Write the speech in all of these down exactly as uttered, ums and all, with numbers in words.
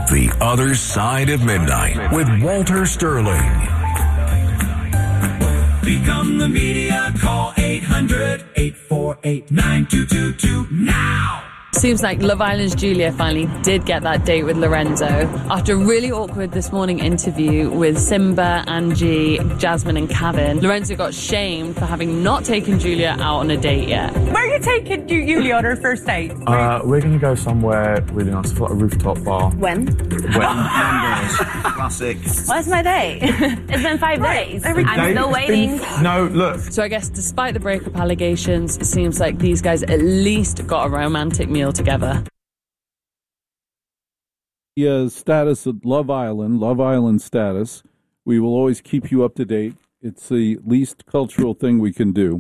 The Other Side of Midnight with Walter Sterling. Become the media. Call eight hundred, eight four eight, nine two two two now. Seems like Love Island's Julia finally did get that date with Lorenzo. After a really awkward This Morning interview with Simba, Angie, Jasmine and Kevin, Lorenzo got shamed for having not taken Julia out on a date yet. Where are you taking Julia on her first date? Uh, we're going to go somewhere really nice, like a rooftop bar. When? When? Mondays. Classic. Where's my date? It's been five days. Every I'm day still waiting. Been... No, look. So I guess despite the breakup allegations, it seems like these guys at least got a romantic meal together. The status of Love Island, Love Island status, we will always keep you up to date. It's the least cultural thing we can do.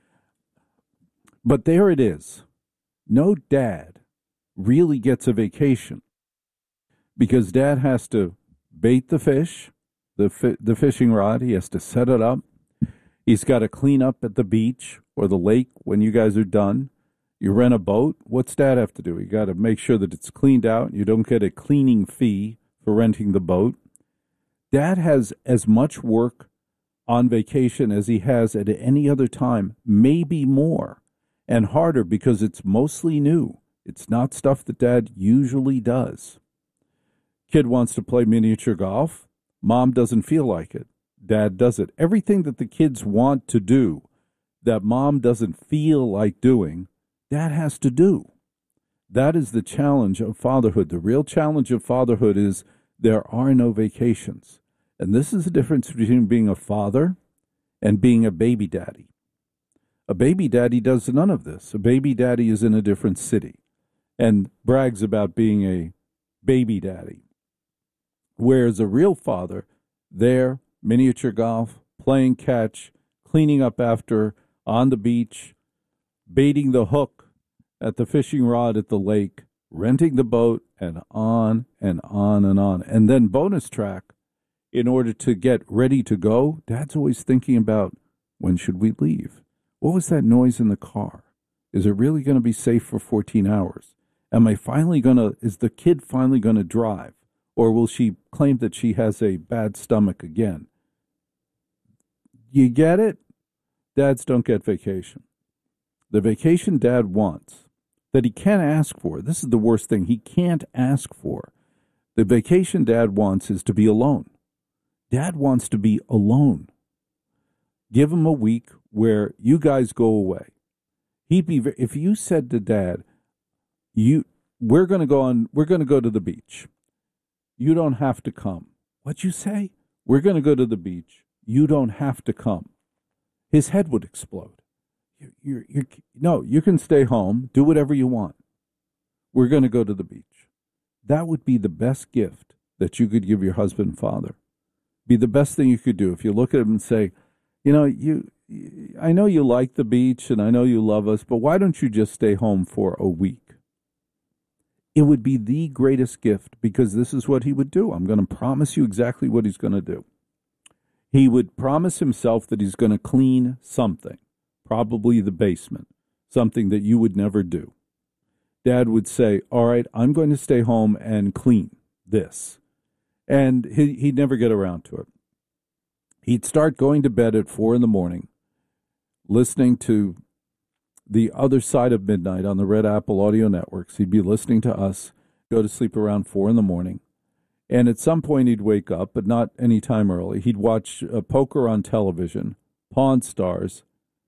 But there it is. No dad really gets a vacation because dad has to bait the fish, the fi- the fishing rod. He has to set it up. He's got to clean up at the beach or the lake when you guys are done. You rent a boat. What's dad have to do? You got to make sure that it's cleaned out. You don't get a cleaning fee for renting the boat. Dad has as much work on vacation as he has at any other time, maybe more, and harder because it's mostly new. It's not stuff that dad usually does. Kid wants to play miniature golf. Mom doesn't feel like it. Dad does it. Everything that the kids want to do that mom doesn't feel like doing, Dad has to do. That is the challenge of fatherhood. The real challenge of fatherhood is there are no vacations. And this is the difference between being a father and being a baby daddy. A baby daddy does none of this. A baby daddy is in a different city and brags about being a baby daddy. Whereas a real father, there, miniature golf, playing catch, cleaning up after, on the beach, baiting the hook at the fishing rod at the lake, renting the boat, and on and on and on. And then bonus track, in order to get ready to go, Dad's always thinking about, when should we leave? What was that noise in the car? Is it really going to be safe for fourteen hours? Am I finally going to, is the kid finally going to drive? Or will she claim that she has a bad stomach again? You get it? Dads don't get vacation. The vacation dad wants, that he can't ask for, this is the worst thing, he can't ask for. The vacation dad wants is to be alone. Dad wants to be alone. Give him a week where you guys go away. He'd be, if you said to Dad, you, we're going to go on, we're going to go to the beach. You don't have to come. What'd you say? We're going to go to the beach. You don't have to come. His head would explode. You, you're, you're, no, you can stay home. Do whatever you want. We're going to go to the beach. That would be the best gift that you could give your husband and father. Be the best thing you could do. If you look at him and say, you know, you, I know you like the beach and I know you love us, but why don't you just stay home for a week? It would be the greatest gift because this is what he would do. I'm going to promise you exactly what he's going to do. He would promise himself that he's going to clean something, probably the basement, something that you would never do. Dad would say, all right, I'm going to stay home and clean this. And he, he'd never get around to it. He'd start going to bed at four in the morning, listening to The Other Side of Midnight on the Red Apple Audio Networks. He'd be listening to us, go to sleep around four in the morning. And at some point he'd wake up, but not any time early. He'd watch uh, poker on television, Pawn Stars,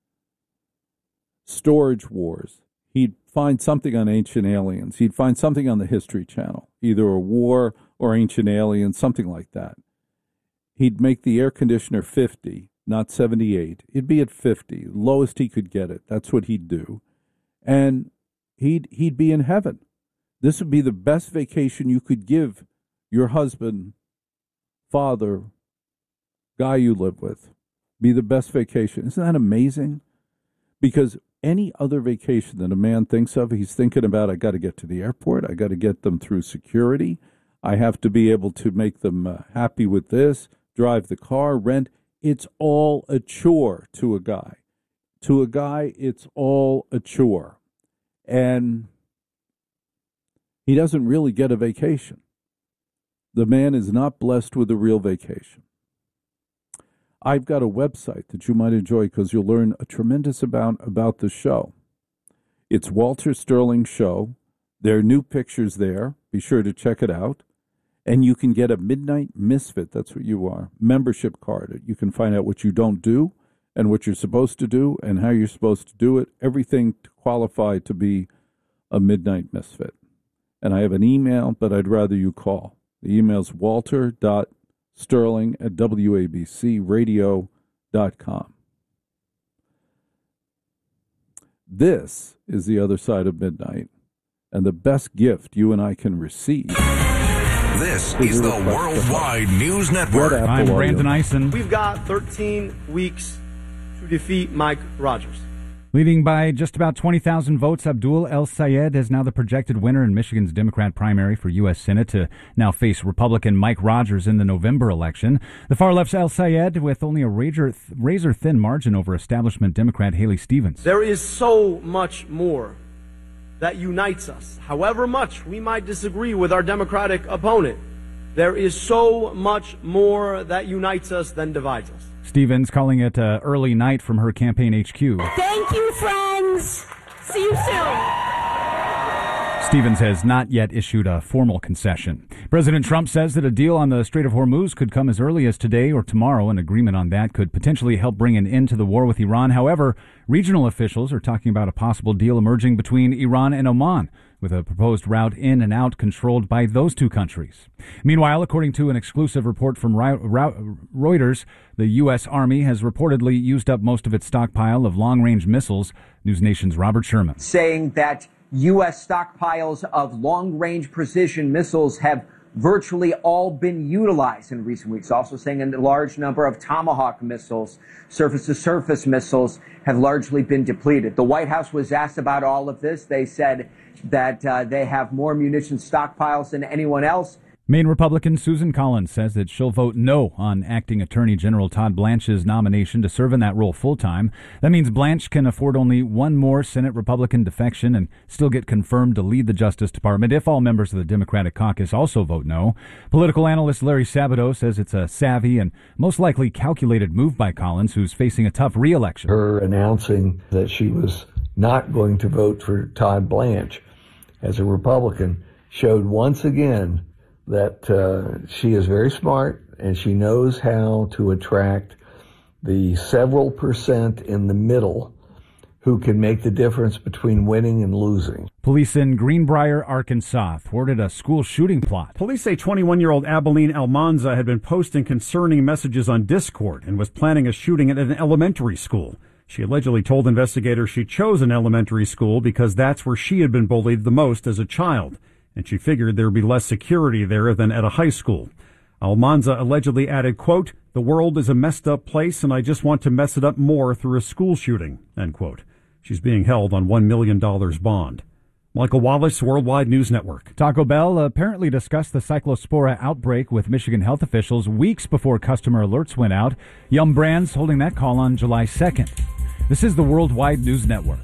Storage Wars. He'd find something on Ancient Aliens. He'd find something on the History Channel, either a war or Ancient Aliens, something like that. He'd make the air conditioner fifty, not seventy-eight. It'd be at fifty, lowest he could get it. That's what he'd do. And he'd he'd be in heaven. This would be the best vacation you could give your husband, father, guy you live with. Be the best vacation. Isn't that amazing? Because any other vacation that a man thinks of, he's thinking about, I got to get to the airport. I got to get them through security. I have to be able to make them uh, happy with this, drive the car, rent. It's all a chore to a guy. To a guy, it's all a chore. And he doesn't really get a vacation. the man is not blessed with a real vacation. I've got a website that you might enjoy because you'll learn a tremendous amount about the show. It's Walter Sterling Show. There are new pictures there. Be sure to check it out. And you can get a Midnight Misfit, that's what you are, membership card. You can find out what you don't do and what you're supposed to do and how you're supposed to do it, everything to qualify to be a Midnight Misfit. And I have an email, but I'd rather you call. The email's walter.sterling at w a b c radio dot com. This is the other side of midnight, and the best gift you and I can receive. This is the Worldwide News Network. I'm Brandon Eisen. We've got thirteen weeks to defeat Mike Rogers. Leading by just about twenty thousand votes, Abdul El-Sayed is now the projected winner in Michigan's Democrat primary for U S Senate to now face Republican Mike Rogers in the November election. The far left's El-Sayed with only a razor-thin margin over establishment Democrat Haley Stevens. There is so much more that unites us. However much we might disagree with our Democratic opponent, there is so much more that unites us than divides us. Stevens calling it an early night from her campaign H Q. Thank you, friends. See you soon. Stevens has not yet issued a formal concession. President Trump says that a deal on the Strait of Hormuz could come as early as today or tomorrow. An agreement on that could potentially help bring an end to the war with Iran. However, regional officials are talking about a possible deal emerging between Iran and Oman, with a proposed route in and out controlled by those two countries. Meanwhile, according to an exclusive report from Reuters, the U S. Army has reportedly used up most of its stockpile of long-range missiles. News Nation's Robert Sherman. Saying that U S stockpiles of long-range precision missiles have virtually all been utilized in recent weeks. Also saying a large number of Tomahawk missiles, surface-to-surface missiles, have largely been depleted. The White House was asked about all of this. They said that uh, they have more munition stockpiles than anyone else. Maine Republican Susan Collins says that she'll vote no on acting Attorney General Todd Blanche's nomination to serve in that role full-time. That means Blanche can afford only one more Senate Republican defection and still get confirmed to lead the Justice Department if all members of the Democratic caucus also vote no. Political analyst Larry Sabato says it's a savvy and most likely calculated move by Collins, who's facing a tough re-election. Her announcing that she was not going to vote for Todd Blanche as a Republican showed once again that uh, she is very smart and she knows how to attract the several percent in the middle who can make the difference between winning and losing. Police in Greenbrier, Arkansas, thwarted a school shooting plot. Police say twenty-one-year-old Abilene Almanza had been posting concerning messages on Discord and was planning a shooting at an elementary school. She allegedly told investigators she chose an elementary school because that's where she had been bullied the most as a child, and she figured there would be less security there than at a high school. Almanza allegedly added, quote, "The world is a messed up place and I just want to mess it up more through a school shooting," end quote. She's being held on one million dollars bond. Michael Wallace, Worldwide News Network. Taco Bell apparently discussed the Cyclospora outbreak with Michigan health officials weeks before customer alerts went out. Yum Brands holding that call on July second. This is the Worldwide News Network.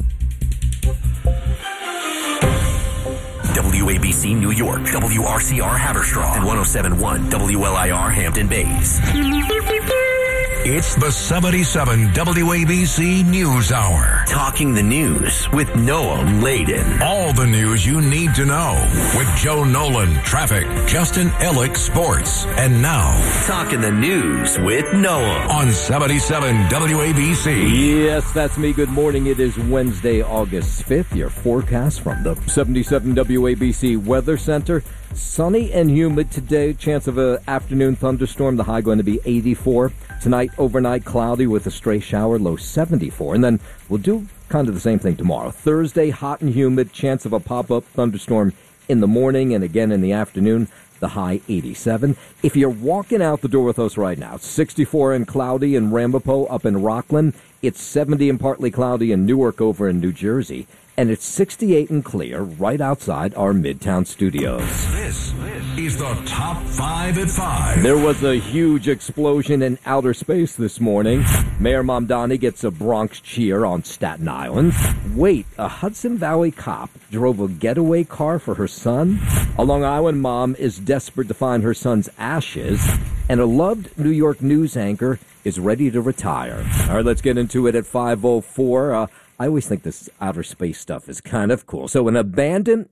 W A B C New York, W R C R Haverstraw, and one oh seven point one W L I R Hampton Bays. It's the seventy-seven W A B C News Hour. Talking the news with Noah Layden. All the news you need to know with Joe Nolan, traffic, Justin Ellick, sports. And now, Talking the News with Noah on seventy-seven W A B C. Yes, that's me. Good morning. It is Wednesday, August fifth. Your forecast from the seventy-seven W A B C Weather Center. Sunny and humid today. Chance of an afternoon thunderstorm. The high going to be eighty-four. Tonight, overnight, cloudy with a stray shower, low seventy-four. And then we'll do kind of the same thing tomorrow. Thursday, hot and humid. Chance of a pop-up thunderstorm in the morning and again in the afternoon. The high eighty-seven. If you're walking out the door with us right now, sixty-four and cloudy in Ramapo up in Rockland. It's seventy and partly cloudy in Newark over in New Jersey. and it's sixty-eight and clear right outside our Midtown studios. This is the Top five at five. There was a huge explosion in outer space this morning. Mayor Mamdani gets a Bronx cheer on Staten Island. Wait, a Hudson Valley cop drove a getaway car for her son? A Long Island mom is desperate to find her son's ashes. And a loved New York news anchor is ready to retire. All right, let's get into it at five oh four. Uh, I always think this outer space stuff is kind of cool. So an abandoned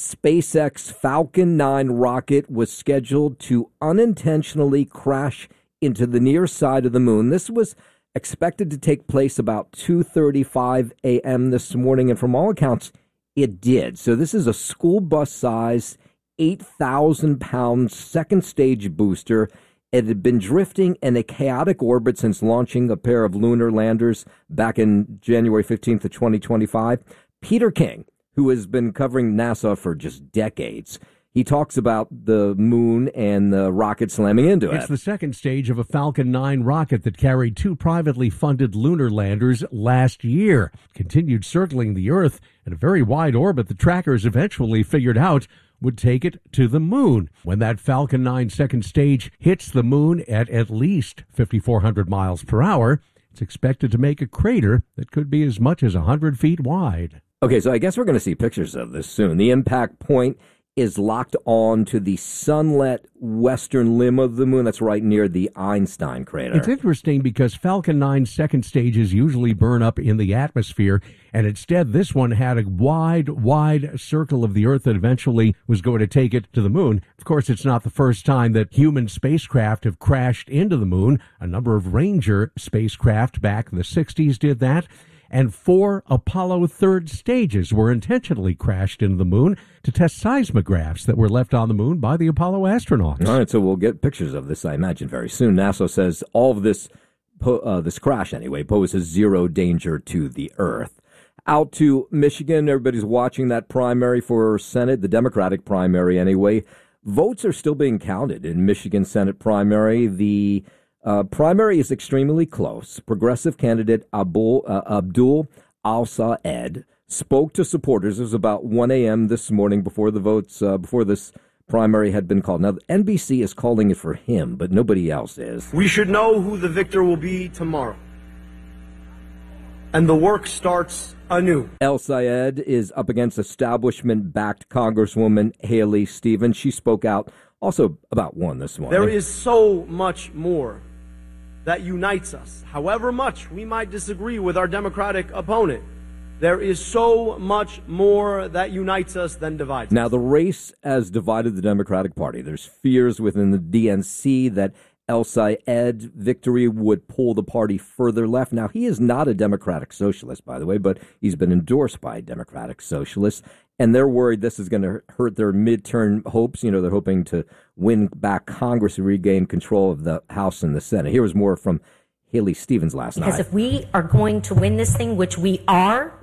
SpaceX Falcon nine rocket was scheduled to unintentionally crash into the near side of the moon. This was expected to take place about two thirty-five a.m. this morning, and from all accounts, it did. So this is a school bus-sized, eight thousand pound second stage booster. It had been drifting in a chaotic orbit since launching a pair of lunar landers back in January fifteenth of twenty twenty-five. Peter King, who has been covering NASA for just decades, he talks about the moon and the rocket slamming into it. It's the second stage of a Falcon nine rocket that carried two privately funded lunar landers last year. Continued circling the Earth in a very wide orbit the trackers eventually figured out would take it to the moon. When that Falcon nine second stage hits the moon at at least fifty-four hundred miles per hour, it's expected to make a crater that could be as much as one hundred feet wide. Okay, so I guess we're going to see pictures of this soon. The impact point is locked on to the sunlit western limb of the moon. That's right near the Einstein crater. It's interesting because Falcon nine second stages usually burn up in the atmosphere, and instead this one had a wide, wide circle of the Earth that eventually was going to take it to the moon. Of course, it's not the first time that human spacecraft have crashed into the moon. A number of Ranger spacecraft back in the sixties did that. And four Apollo third stages were intentionally crashed into the moon to test seismographs that were left on the moon by the Apollo astronauts. All right, so we'll get pictures of this, I imagine, very soon. NASA says all of this, uh, this crash anyway, poses zero danger to the Earth. Out to Michigan, everybody's watching that primary for Senate, the Democratic primary anyway. Votes are still being counted in Michigan Senate primary. The Uh, primary is extremely close. Progressive candidate Abul, uh, Abdul Al-Saed spoke to supporters. It was about one a.m. this morning before the votes, uh, before this primary had been called. Now, N B C is calling it for him, but nobody else is. We should know who the victor will be tomorrow. And the work starts anew. Al-Saed is up against establishment-backed Congresswoman Haley Stevens. She spoke out also about one this morning. There is so much more that unites us. However much we might disagree with our Democratic opponent, there is so much more that unites us than divides us. Now, the race has divided the Democratic Party. There's fears within the D N C that Al-Saed victory would pull the party further left. Now, he is not a Democratic socialist, by the way, but he's been endorsed by Democratic socialists. And they're worried this is going to hurt their midterm hopes. You know, they're hoping to win back Congress and regain control of the House and the Senate. Here was more from Haley Stevens last because night. Because if we are going to win this thing, which we are,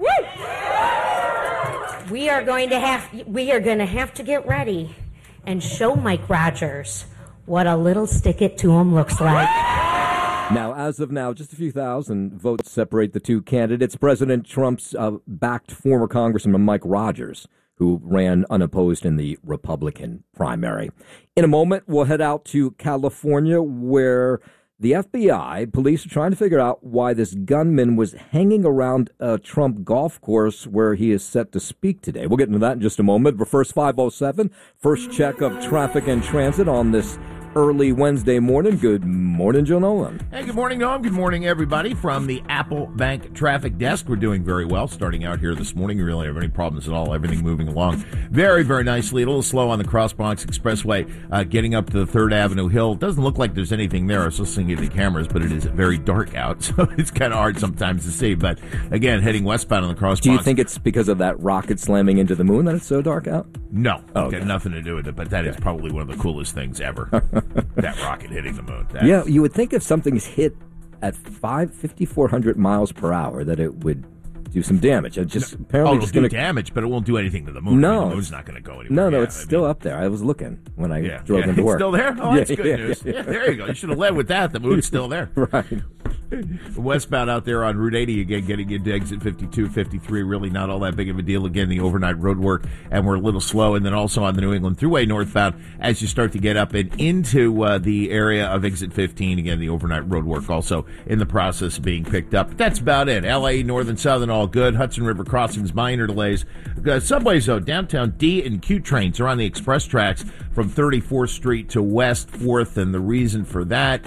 we are going to have we are going to have to get ready and show Mike Rogers what a little stick it to him looks like. Now, as of now, just a few thousand votes separate the two candidates. President Trump's uh, backed former Congressman Mike Rogers, who ran unopposed in the Republican primary. In a moment, we'll head out to California, where the F B I, police are trying to figure out why this gunman was hanging around a Trump golf course where he is set to speak today. We'll get into that in just a moment. But first, five oh seven, first check of traffic and transit on this early Wednesday morning. Good morning, Joe Nolan. Hey, good morning, Noam. Good morning, everybody. From the Apple Bank Traffic Desk, we're doing very well starting out here this morning. We really don't have any problems at all. Everything moving along very, very nicely. A little slow on the Cross Bronx Expressway, uh, getting up to the third Avenue Hill. Doesn't look like there's anything there. I was listening to the cameras, but it is very dark out, so it's kind of hard sometimes to see. But again, heading westbound on the Cross Bronx. Do you think it's because of that rocket slamming into the moon that it's so dark out? No. Oh, okay. Got nothing to do with it, but that okay. is probably one of the coolest things ever. That rocket hitting the moon. That's... Yeah, you would think if something's hit at five fifty-four hundred miles per hour that it would do some damage. It just no. apparently oh, it'll just do gonna... damage, but it won't do anything to the moon. No, I mean, the moon's not going to go anywhere. No, no, yeah, it's I still mean... up there. I was looking when I yeah, drove yeah. into work. It's still there? Oh, that's yeah, good yeah, news. Yeah. Yeah, there you go. You should have led with that. The moon's still there. Right. Westbound out there on Route eighty again, getting into exit fifty-two, fifty-three, really not all that big of a deal. Again, the overnight road work, and we're a little slow. And then also on the New England Thruway northbound, as you start to get up and into uh, the area of exit fifteen, again, the overnight road work also in the process of being picked up. But that's about it. L A, North and Southern, all good. Hudson River crossings, minor delays. Uh, subways, though, downtown D and Q trains are on the express tracks from thirty-fourth Street to West fourth, and the reason for that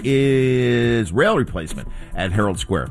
is rail replacement at Herald Square.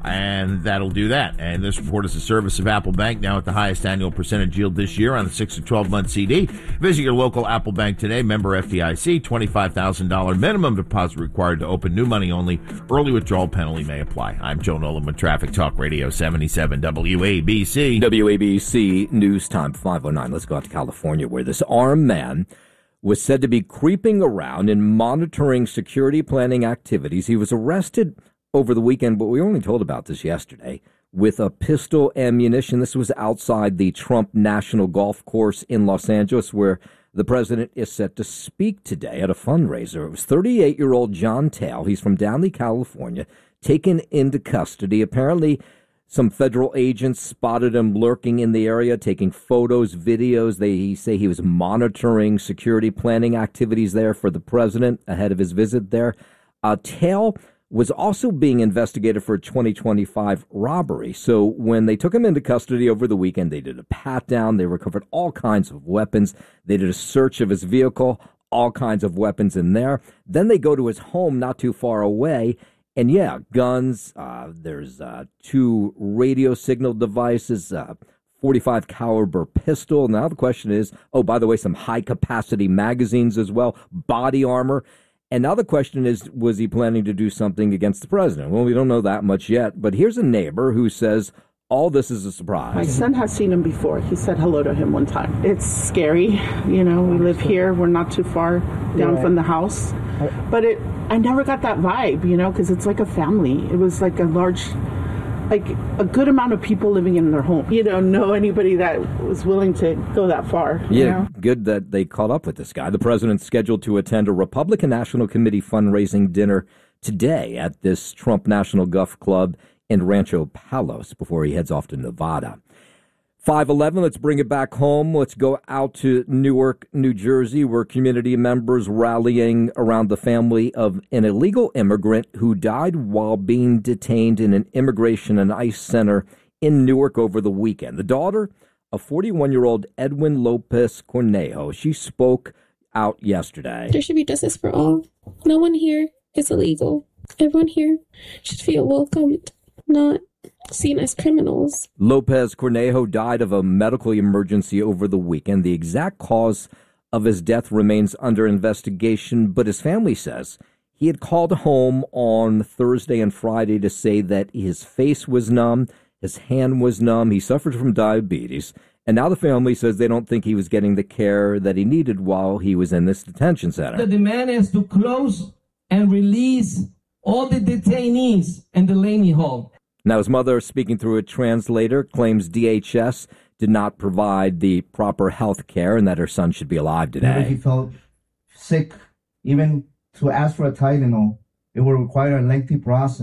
And that'll do that. And this report is a service of Apple Bank, now at the highest annual percentage yield this year on a six to twelve month C D. Visit your local Apple Bank today. Member F D I C, twenty-five thousand dollars minimum deposit required to open. New money only. Early withdrawal penalty may apply. I'm Joe Nolan with Traffic Talk Radio seventy-seven W A B C. W A B C News Time five oh nine. Let's go out to California, where this armed man was said to be creeping around and monitoring security planning activities. He was arrested over the weekend, but we were only told about this yesterday, with a pistol ammunition. This was outside the Trump National Golf Course in Los Angeles, where the president is set to speak today at a fundraiser. It was thirty-eight-year-old John Tale. He's from Downey, California, taken into custody. Apparently, some federal agents spotted him lurking in the area, taking photos, videos. They say he was monitoring security planning activities there for the president ahead of his visit there. Uh, Tale was also being investigated for a twenty twenty-five robbery. So when they took him into custody over the weekend, they did a pat-down. They recovered all kinds of weapons. They did a search of his vehicle, all kinds of weapons in there. Then they go to his home not too far away, and yeah, guns. Uh, there's uh, two radio signal devices, uh, forty-five caliber pistol. Now the question is, oh, by the way, some high-capacity magazines as well, body armor. And now the question is, was he planning to do something against the president? Well, we don't know that much yet, but here's a neighbor who says all this is a surprise. My son has seen him before. He said hello to him one time. It's scary. You know, we live here. We're not too far down yeah. from the house. But it, I never got that vibe, you know, because it's like a family. It was like a large, like a good amount of people living in their home. You don't know anybody that was willing to go that far. You yeah, know? Good that they caught up with this guy. The president's scheduled to attend a Republican National Committee fundraising dinner today at this Trump National Golf Club in Rancho Palos before he heads off to Nevada. five eleven, let's bring it back home. Let's go out to Newark, New Jersey, where community members rallying around the family of an illegal immigrant who died while being detained in an immigration and ICE center in Newark over the weekend. The daughter of forty-one-year-old Edwin Lopez Cornejo, she spoke out yesterday. There should be justice for all. No one here is illegal. Everyone here should feel welcomed, not seen as criminals. Lopez Cornejo died of a medical emergency over the weekend. The exact cause of his death remains under investigation, but his family says he had called home on Thursday and Friday to say that his face was numb, his hand was numb, he suffered from diabetes, and now the family says they don't think he was getting the care that he needed while he was in this detention center. The demand is to close and release all the detainees in Delaney Hall. Now, his mother, speaking through a translator, claims D H S did not provide the proper health care and that her son should be alive today. He felt sick. Even to ask for a Tylenol, it will require a lengthy process.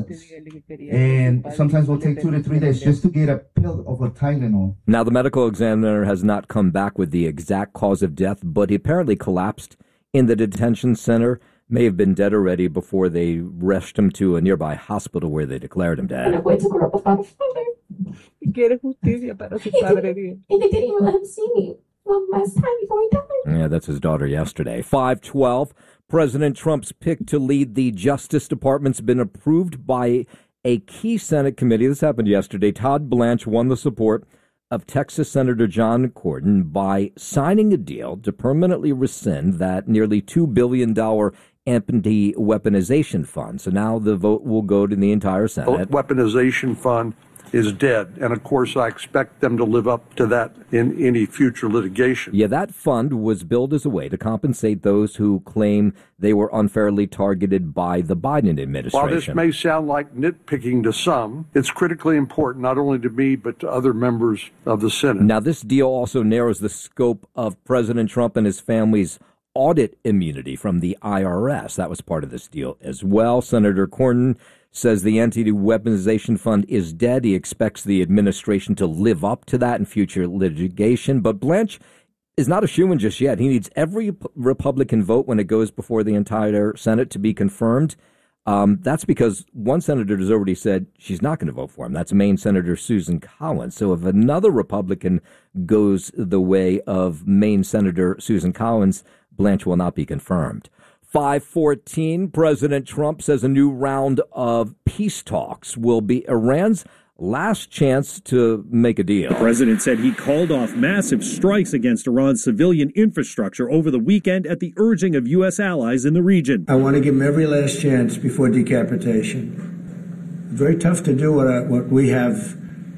And sometimes it will take two to three days just to get a pill of a Tylenol. Now, the medical examiner has not come back with the exact cause of death, but he apparently collapsed in the detention center. May have been dead already before they rushed him to a nearby hospital where they declared him dead. And they didn't even let him see me one last time before he died. Yeah, that's his daughter yesterday. five twelve, President Trump's pick to lead the Justice Department's been approved by a key Senate committee. This happened yesterday. Todd Blanche won the support of Texas Senator John Cornyn by signing a deal to permanently rescind that nearly two billion dollars anti-weaponization fund. So now the vote will go to the entire Senate. The weaponization fund is dead. And of course, I expect them to live up to that in any future litigation. Yeah, that fund was billed as a way to compensate those who claim they were unfairly targeted by the Biden administration. While this may sound like nitpicking to some, it's critically important not only to me, but to other members of the Senate. Now, this deal also narrows the scope of President Trump and his family's audit immunity from the I R S. That was part of this deal as well. Senator Cornyn says the anti-weaponization fund is dead. He expects the administration to live up to that in future litigation. But Blanche is not a shoo-in just yet. He needs every Republican vote when it goes before the entire Senate to be confirmed. Um, that's because one senator has already said she's not going to vote for him. That's Maine Senator Susan Collins. So if another Republican goes the way of Maine Senator Susan Collins, Blanche will not be confirmed. five fourteen, President Trump says a new round of peace talks will be Iran's last chance to make a deal. The president said he called off massive strikes against Iran's civilian infrastructure over the weekend at the urging of U S allies in the region. I want to give him every last chance before decapitation. Very tough to do what, I, what we have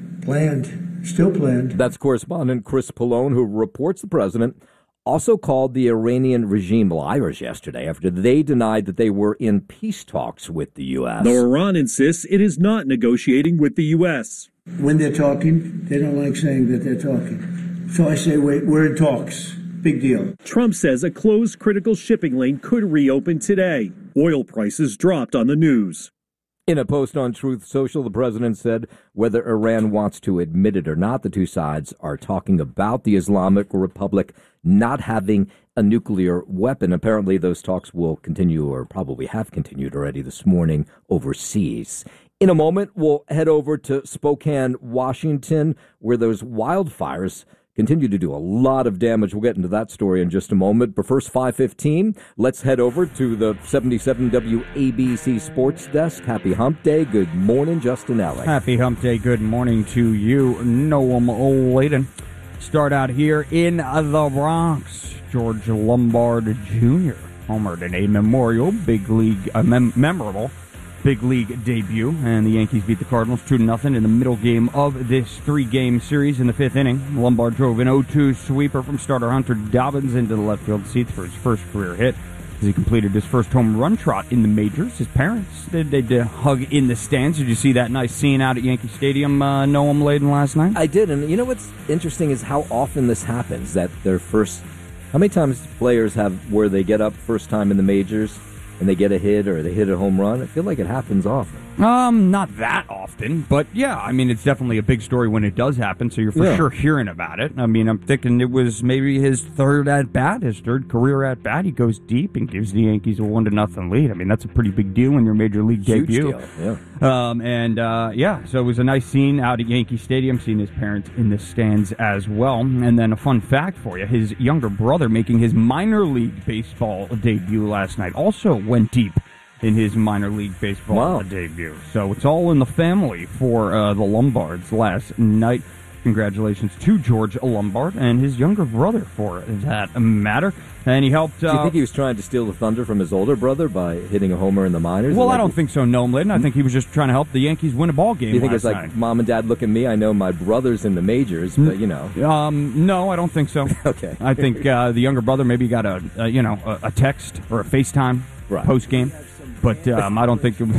planned, still planned. That's correspondent Chris Pallone, who reports the president also called the Iranian regime liars yesterday after they denied that they were in peace talks with the U S. Though Iran insists it is not negotiating with the U S. When they're talking, they don't like saying that they're talking. So I say, wait, we're in talks. Big deal. Trump says a closed critical shipping lane could reopen today. Oil prices dropped on the news. In a post on Truth Social, the president said whether Iran wants to admit it or not, the two sides are talking about the Islamic Republic not having a nuclear weapon. Apparently, those talks will continue, or probably have continued already this morning, overseas. In a moment, we'll head over to Spokane, Washington, where those wildfires continue to do a lot of damage. We'll get into that story in just a moment. But first, five fifteen, let's head over to the seventy-seven W A B C Sports Desk. Happy Hump Day. Good morning, Justin Ellick. Happy Hump Day. Good morning to you, Noam Layden. Start out here in the Bronx. George Lombard Junior homered in a memorial big league, uh, mem- memorable big league debut, and the Yankees beat the Cardinals two to nothing in the middle game of this three-game series in the fifth inning. Lombard drove an oh two sweeper from starter Hunter Dobbins into the left field seats for his first career hit as he completed his first home run trot in the majors. His parents, they did a hug in the stands. Did you see that nice scene out at Yankee Stadium, uh, Noam Layden, last night? I did, and you know what's interesting is how often this happens, that their first... How many times players have where they get up first time in the majors and they get a hit or they hit a home run? I feel like it happens often. Um, not that often, but yeah, I mean, it's definitely a big story when it does happen, so you're for Yeah. sure hearing about it. I mean, I'm thinking it was maybe his third at-bat, his third career at-bat. He goes deep and gives the Yankees a one to nothing lead. I mean, that's a pretty big deal in your major league Huge debut. deal, yeah. Um, and, uh, yeah, so it was a nice scene out at Yankee Stadium, seeing his parents in the stands as well. And then a fun fact for you, his younger brother making his minor league baseball debut last night also went deep in his minor league baseball Wow. debut. So it's all in the family for uh, the Lombards last night. Congratulations to George Lombard and his younger brother for that matter. And he helped... Uh, Do you think he was trying to steal the thunder from his older brother by hitting a homer in the minors? well, Like- I don't think so, Noam Layden. I think he was just trying to help the Yankees win a ball game Do you think last it's like, night. Mom and Dad, look at me, I know my brother's in the majors, but, you know. Um, no, I don't think so. Okay. I think uh, the younger brother maybe got a, a you know a, a text or a FaceTime Right. post game, but um, I don't think. It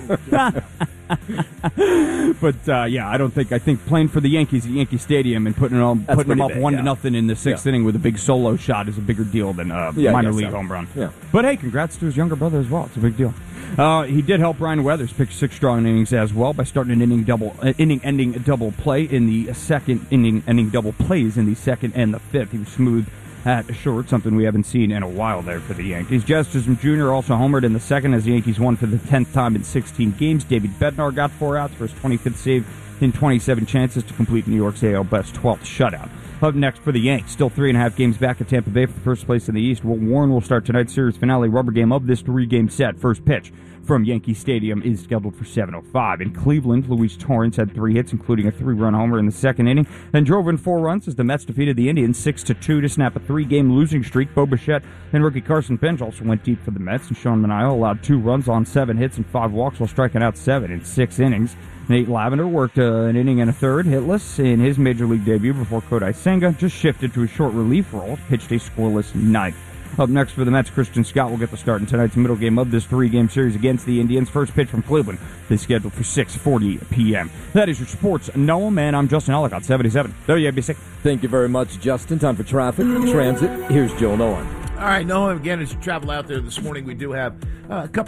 but uh, yeah, I don't think. I think playing for the Yankees at Yankee Stadium and putting them That's putting them pretty up big, one yeah. to nothing in the sixth Yeah. inning with a big solo shot is a bigger deal than a Yeah, I minor guess league so. home run. Yeah. But hey, congrats to his younger brother as well. It's a big deal. Uh, he did help Brian Weathers pitch six strong innings as well by starting an inning double, uh, inning ending double play in the second inning ending double plays in the second and the fifth. He was smooth at short, something we haven't seen in a while there for the Yankees. Jazz Chisholm Junior also homered in the second as the Yankees won for the tenth time in sixteen games. David Bednar got four outs for his twenty-fifth save in twenty-seven chances to complete New York's A L West twelfth shutout. Up next for the Yanks, still three and a half games back at Tampa Bay for first place in the East. Will Warren will start tonight's series finale rubber game of this three-game set. First pitch from Yankee Stadium is scheduled for seven oh five. In Cleveland, Luis Torrens had three hits, including a three-run homer in the second inning, then drove in four runs as the Mets defeated the Indians six to two to snap a three-game losing streak. Bo Bichette and rookie Carson Bench also went deep for the Mets, and Sean Manaea allowed two runs on seven hits and five walks while striking out seven in six innings. Nate Lavender worked uh, an inning and a third hitless in his major league debut before Kodai Senga just shifted to a short relief role, pitched a scoreless ninth. Up next for the Mets, Christian Scott will get the start in tonight's middle game of this three-game series against the Indians. First pitch from Cleveland is scheduled for six forty p.m. That is your sports, Noam, and I'm Justin Ellick on seventy-seven W A B C. Thank you very much, Justin. Time for traffic, transit. Here's Joe Nolan. All right, Noah, again, as you travel out there this morning, we do have uh, a couple